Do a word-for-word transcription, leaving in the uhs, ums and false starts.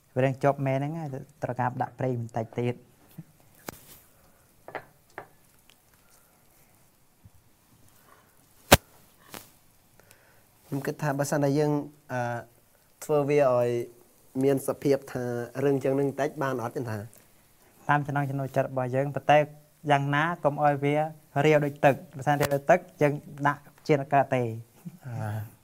វានឹងជាប់មែនហ្នឹងហើយត្រូវការដាក់ប្រេងបន្តិចទៀតខ្ញុំគិតថាបើសិនតែយើងអឺធ្វើវាឲ្យមានសភាពថារឹងជាងនឹងបន្តិចបានអត់ទេថាតាមចំណងចំណូលចិត្តរបស់យើងប៉ុន្តែយ៉ាងណាកុំឲ្យវារាវដូចទឹកបើសិនរាវដូចទឹកយើងដាក់ជាកាទេ